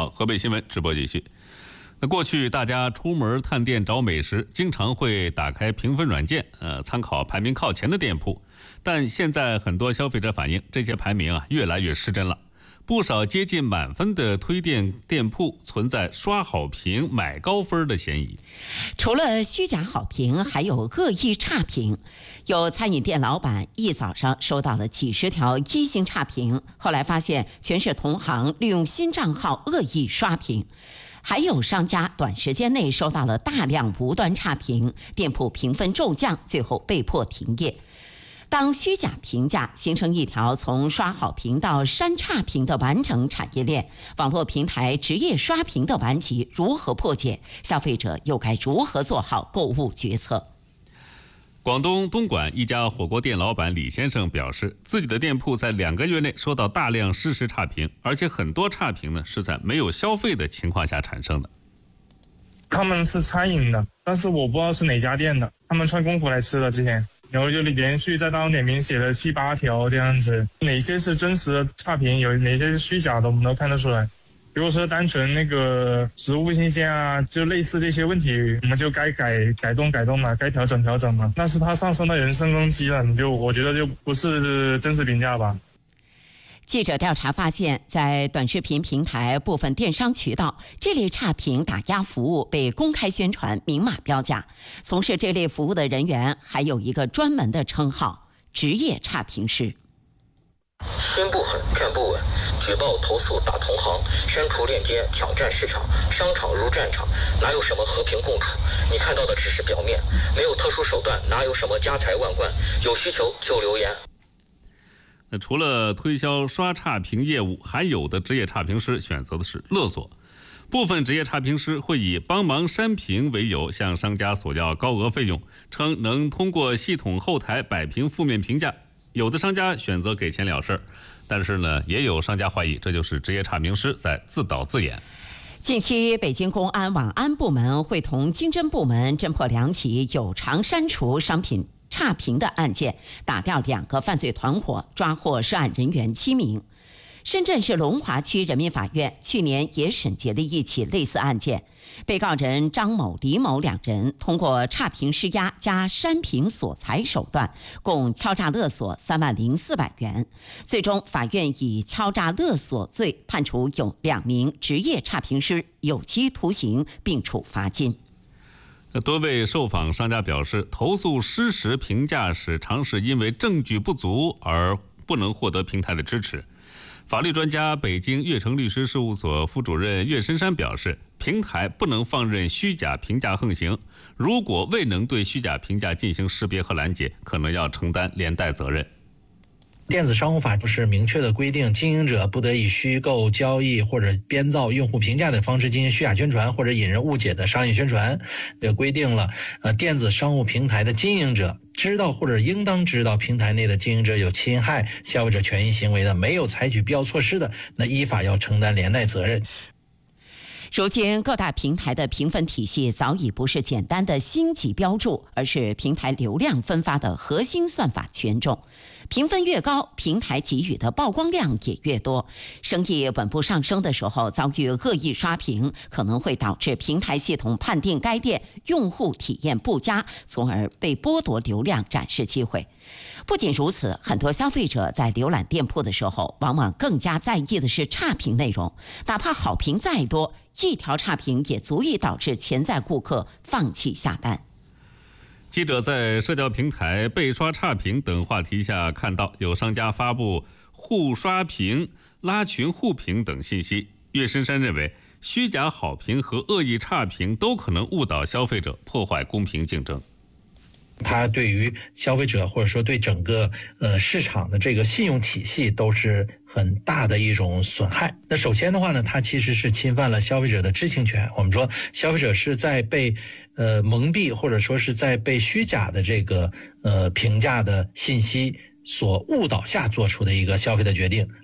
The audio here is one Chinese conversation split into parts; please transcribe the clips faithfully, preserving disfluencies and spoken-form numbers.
好，河北新闻直播继续。那过去大家出门探店找美食，经常会打开评分软件，呃，参考排名靠前的店铺。但现在很多消费者反映，这些排名啊越来越失真了。不少接近满分的推荐店铺存在刷好评、买高分的嫌疑。 除了虚假好评，还有恶意差评。有餐饮店老板一早上收到了几十条一星差评，后来发现全是同行利用新账号恶意刷屏。还有商家短时间内收到了大量无端差评，店铺评分骤降，最后被迫停业。当虚假评价形成一条从刷好评到删差评的完整产业链，网络平台职业刷屏的顽疾如何破解？消费者又该如何做好购物决策？ 广东东莞一家火锅店老板李先生表示，自己的店铺在两个月内收到大量实时差评，而且很多差评呢是在没有消费的情况下产生的。 他们是餐饮的，但是我不知道是哪家店的，他们穿工服来吃的之前。然后就连续在大众点评写了七八条这样子，哪些是真实的差评，有哪些是虚假的，我们都看得出来。如果说单纯那个食物不新鲜啊，就类似这些问题，我们就该改改动改动嘛，该调整调整嘛。但是它上升到人身攻击了，你就我觉得就不是真实评价吧。 记者调查发现，在短视频平台部分电商渠道，这类差评打压服务被公开宣传、明码标价。从事这类服务的人员还有一个专门的称号——职业差评师。 心不狠，站不稳，举报投诉打同行，删除链接抢占市场，商场如战场，哪有什么和平共处？你看到的只是表面，没有特殊手段，哪有什么家财万贯？有需求就留言。 那除了推销刷差评业务，还有的职业差评师选择的是勒索。部分职业差评师会以帮忙删评为由，向商家索要高额费用，称能通过系统后台摆平负面评价。有的商家选择给钱了事，但是呢，也有商家怀疑这就是职业差评师在自导自演。 近期，北京公安网安部门会同经侦部门侦破两起有偿删除商品差评的案件，打掉两个犯罪团伙，抓获涉案人员七名。深圳市龙华区人民法院去年也审结了一起类似案件，被告人张某、李某两人通过差评施压加删评索财手段，共敲诈勒索三万零四百元。最终，法院以敲诈勒索罪判处有两名职业差评师有期徒刑，并处罚金。 多位受访商家表示，投诉失实评价时，常是因为证据不足而不能获得平台的支持。法律专家、北京悦成律师事务所副主任岳深山表示，平台不能放任虚假评价横行，如果未能对虚假评价进行识别和拦截，可能要承担连带责任。 电子商务法就是明确的规定，经营者不得以虚构、交易或者编造用户评价的方式进行虚假宣传或者引人误解的商业宣传。这规定了，呃，电子商务平台的经营者知道或者应当知道平台内的经营者有侵害消费者权益行为的，没有采取必要措施的，那依法要承担连带责任。 如今各大平台的评分体系早已不是简单的星级标注，而是平台流量分发的核心算法权重。评分越高，平台给予的曝光量也越多。生意稳步上升的时候，遭遇恶意刷屏，可能会导致平台系统判定该店用户体验不佳，从而被剥夺流量展示机会。不仅如此，很多消费者在浏览店铺的时候，往往更加在意的是差评内容。哪怕好评再多，一条差评也足以导致潜在顾客放弃下单。 记者在社交平台被刷差评等话题下看到，有商家发布互刷屏、拉群互评等信息。岳深山认为，虚假好评和恶意差评都可能误导消费者，破坏公平竞争。 它对于消费者或者说对整个呃市场的这个信用体系都是很大的一种损害。那首先的话呢，它其实是侵犯了消费者的知情权。我们说消费者是在被呃蒙蔽或者说是在被虚假的这个呃评价的信息所误导下做出的一个消费的决定，或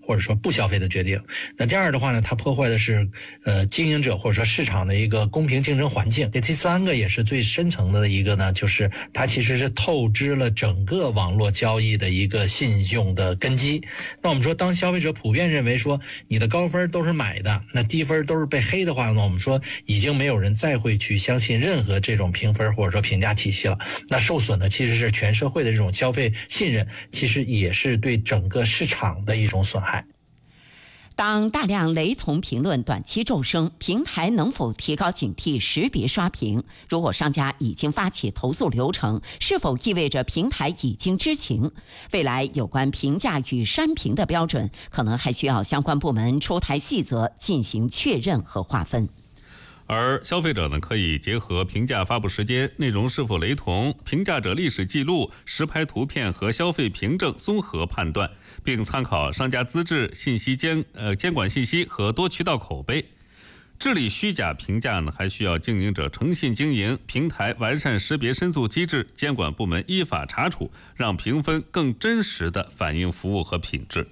或者说不消费的决定。那第二的话呢，它破坏的是呃经营者或者说市场的一个公平竞争环境。第三个也是最深层的一个呢，就是它其实是透支了整个网络交易的一个信用的根基。那我们说，当消费者普遍认为说你的高分都是买的，那低分都是被黑的话呢，我们说已经没有人再会去相信任何这种评分或者说评价体系了。那受损的其实是全社会的这种消费信任，其实也是对整个市场的一种损害。 当大量雷同评论短期骤升，平台能否提高警惕，识别刷屏？如果商家已经发起投诉流程，是否意味着平台已经知情？未来有关评价与删评的标准，可能还需要相关部门出台细则进行确认和划分。 而消费者呢，可以结合评价发布时间、内容是否雷同、评价者历史记录、实拍图片和消费凭证综合判断，并参考商家资质、信息监呃监管信息和多渠道口碑。治理虚假评价呢，还需要经营者诚信经营，平台完善识别申诉机制，监管部门依法查处，让评分更真实地反映服务和品质。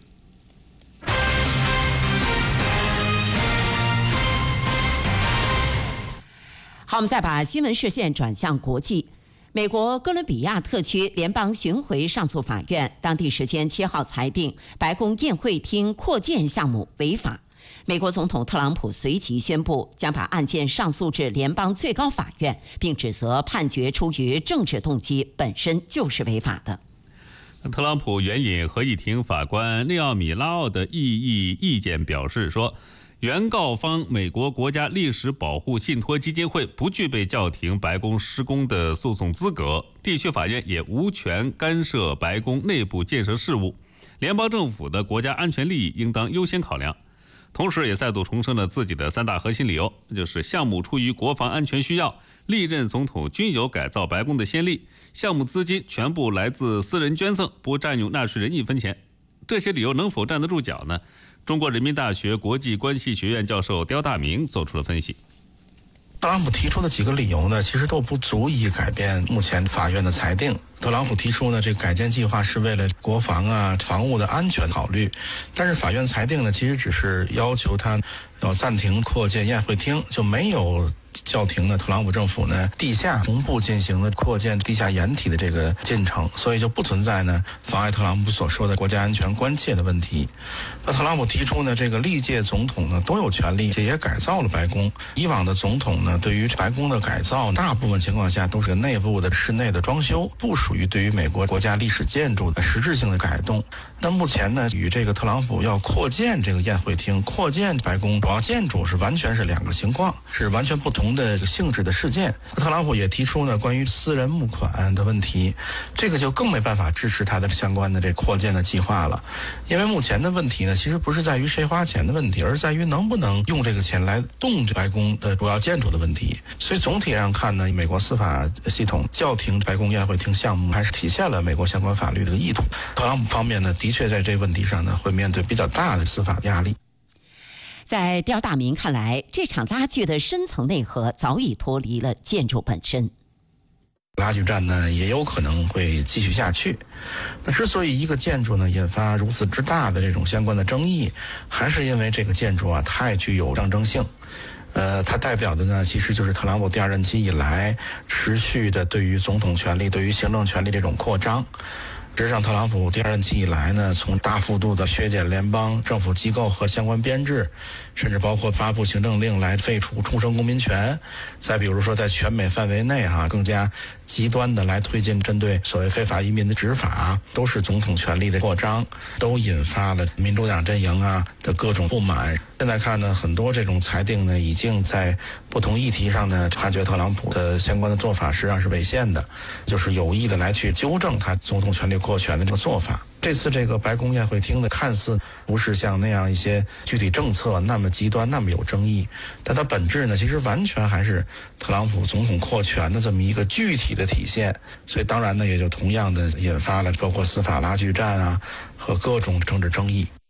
好，我们再把新闻视线转向国际。美国哥伦比亚特区联邦巡回上诉法院当地时间七号裁定，白宫宴会厅扩建项目违法。美国总统特朗普随即宣布将把案件上诉至联邦最高法院，并指责判决出于政治动机，本身就是违法的。 特朗普援引合议庭法官内奥米拉奥的异议意见表示说，原告方美国国家历史保护信托基金会不具备叫停白宫施工的诉讼资格，地区法院也无权干涉白宫内部建设事务，联邦政府的国家安全利益应当优先考量。同时也再度重申了自己的三大核心理由，就是项目出于国防安全需要，历任总统均有改造白宫的先例，项目资金全部来自私人捐赠，不占用纳税人一分钱。这些理由能否站得住脚呢？中国人民大学国际关系学院教授刁大明做出了分析。 特朗普提出的几个理由呢，其实都不足以改变目前法院的裁定。特朗普提出呢，这个改建计划是为了国防啊、防务的安全考虑，但是法院裁定呢，其实只是要求他要暂停扩建宴会厅，就没有叫停呢特朗普政府呢地下同步进行的扩建地下掩体的这个进程，所以就不存在呢妨碍特朗普所说的国家安全关切的问题。那特朗普提出呢，这个历届总统呢都有权利，这也改造了白宫。以往的总统呢，对于白宫的改造，大部分情况下都是内部的室内的装修，不属于对于美国国家历史建筑的实质性的改动。那目前呢，与这个特朗普要扩建这个宴会厅、扩建白宫主要建筑是完全是两个情况，是完全不同的性质的事件。特朗普也提出呢，关于私人募款的问题，这个就更没办法支持他的相关的这扩建的计划了。因为目前的问题呢，其实不是在于谁花钱的问题，而在于能不能用这个钱来动白宫的主要建筑的问题。所以总体上看呢，美国司法系统叫停白宫宴会厅项目，还是体现了美国相关法律的意图。特朗普方面呢，的确在这个问题上呢，会面对比较大的司法压力。 在刁大明看来，这场拉锯的深层内核早已脱离了建筑本身。 拉锯战呢，也有可能会继续下去。那之所以一个建筑呢引发如此之大的这种相关的争议，还是因为这个建筑啊太具有象征性。呃，它代表的呢，其实就是特朗普第二任期以来持续的对于总统权力、对于行政权力这种扩张。实际上，特朗普第二任期以来呢，从大幅度的削减联邦政府机构和相关编制，甚至包括发布行政令来废除终身公民权，再比如说在全美范围内哈、啊，更加极端的来推进针对所谓非法移民的执法，都是总统权力的扩张，都引发了民主党阵营啊的各种不满。现在看呢，很多这种裁定呢，已经在不同议题上呢，判决特朗普的相关的做法实际上是违宪的，就是有意的来去纠正他总统权力扩权的这个做法。这次这个白宫宴会厅的看似不是像那样一些具体政策那么极端那么有争议，但它本质呢其实完全还是特朗普总统扩权的这么一个具体的体现。所以当然呢也就同样的引发了包括司法拉锯战啊和各种政治争议。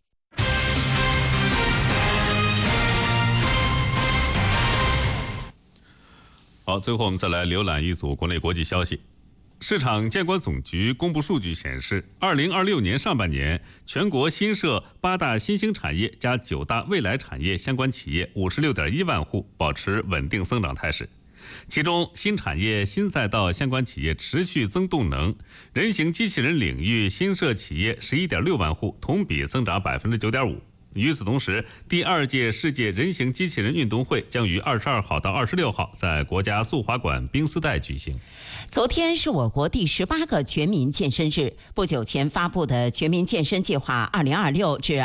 好，最后我们再来浏览一组国内国际消息。 市场监管总局公布数据显示，二零二六年上半年，全国新设八大新兴产业加九大未来产业相关企业五十六点一万户，保持稳定增长态势。其中，新产业、新赛道相关企业持续增动能，人形机器人领域新设企业十一点六万户，同比增长百分之九点五。与此同时，第二届世界人形机器人运动会将于二十二号到二十六号在国家速滑馆冰丝带举行。 昨天是我国第十八个全民健身日。不久前发布的《全民健身计划（二零二六至